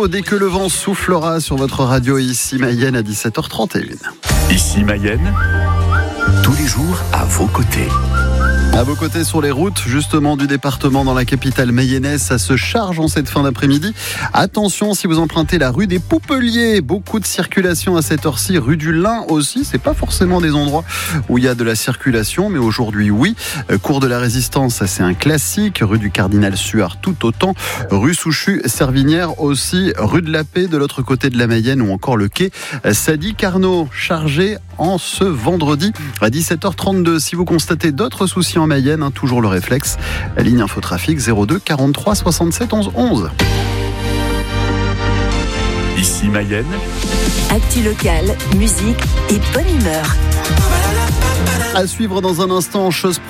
l'info dès que le vent soufflera sur votre radio ici Mayenne à 17h31. Ici Mayenne, tous les jours à vos côtés. À vos côtés sur les routes, justement, du département dans la capitale mayonnaise, ça se charge en cette fin d'après-midi. Attention si vous empruntez la rue des Poupeliers, beaucoup de circulation à cette heure-ci. Rue du Lin aussi, c'est pas forcément des endroits où il y a de la circulation, mais aujourd'hui oui. Cours de la Résistance, ça c'est un classique. Rue du Cardinal Suard tout autant. Rue Souchu, Servinière aussi. Rue de la Paix de l'autre côté de la Mayenne ou encore le quai Sadi Carnot, chargé en ce vendredi à 17h32. Si vous constatez d'autres soucis en Mayenne, toujours le réflexe, la ligne Infotrafic 02 43 67 11 11. Ici Mayenne, actu locale, musique et bonne humeur. À suivre dans un instant, chose